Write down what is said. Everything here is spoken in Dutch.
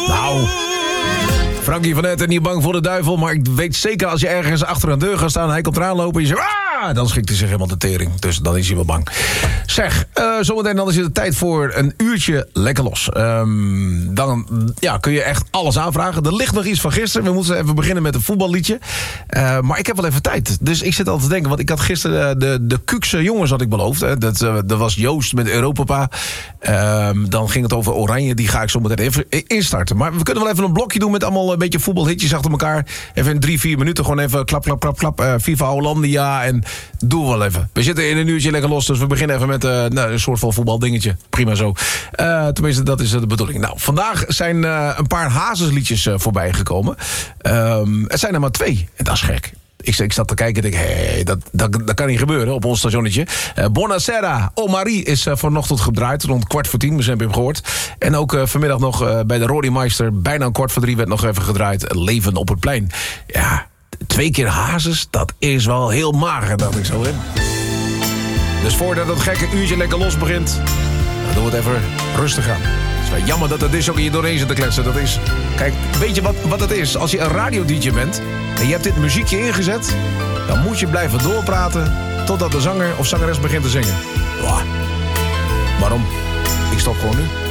Nou, Frankie van Etten, niet bang voor de duivel. Maar ik weet zeker als je ergens achter een deur gaat staan... hij komt eraan lopen en je zegt... dan schikt hij zich helemaal de tering. Dus dan is hij wel bang. Zeg, zometeen dan is het tijd voor een uurtje lekker los. Dan kun je echt alles aanvragen. Er ligt nog iets van gisteren. We moeten even beginnen met een voetballiedje. Maar ik heb wel even tijd. Dus ik zit al te denken... want ik had gisteren de Kuukse jongens had ik beloofd. Hè. Dat was Joost met Europapa. Dan ging het over Oranje. Die ga ik zo meteen even instarten. Maar we kunnen wel even een blokje doen... met allemaal een beetje voetbalhitjes achter elkaar. Even in 3-4 minuten gewoon even klap. FIFA Hollandia en doen we wel even. We zitten in een uurtje lekker los, dus we beginnen even met een soort van voetbaldingetje. Prima zo. Tenminste, dat is de bedoeling. Nou, vandaag zijn een paar Hazes-liedjes voorbij gekomen. Het zijn er maar 2. En dat is gek. Ik zat te kijken en denk, dat kan niet gebeuren op ons stationnetje. Buonasera, Marie is vanochtend gedraaid rond 9:15. Misschien heb je hem gehoord. En ook vanmiddag nog bij de Rodi Meister, bijna 2:45 werd nog even gedraaid. Leven op het plein. Ja, 2 keer Hazes, dat is wel heel mager, dacht ik zo in. Dus voordat het gekke uurtje lekker los begint, dan doen we het even rustig aan. Het is wel jammer dat de disc hier doorheen zit te kletsen. Dat is, kijk, weet je wat het is? Als je een radio-dj bent en je hebt dit muziekje ingezet, dan moet je blijven doorpraten totdat de zanger of zangeres begint te zingen. Wow. Waarom? Ik stop gewoon nu.